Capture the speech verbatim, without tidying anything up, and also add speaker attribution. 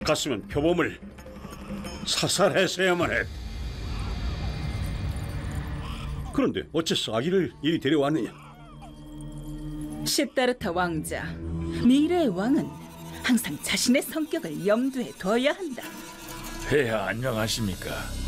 Speaker 1: 갔으면 표범을 사살했어야만 했. 그런데 어째서 아기를 이리 데려왔느냐?
Speaker 2: 시다르타 왕자, 미래의 왕은 항상 자신의 성격을 염두에 둬야 한다.
Speaker 3: 폐하 안녕하십니까?